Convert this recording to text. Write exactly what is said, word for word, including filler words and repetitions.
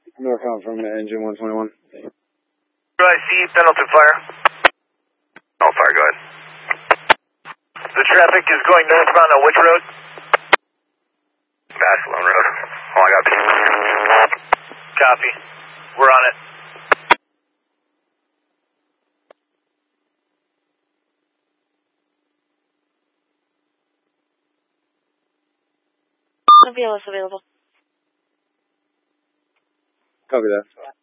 Northbound from engine one twenty-one. Do I see Pendleton Fire? Oh, fire, go ahead. The traffic is going northbound on which road? Barcelona Road. Oh, I got people. Copy. We're on it. No V L S available. Copy that.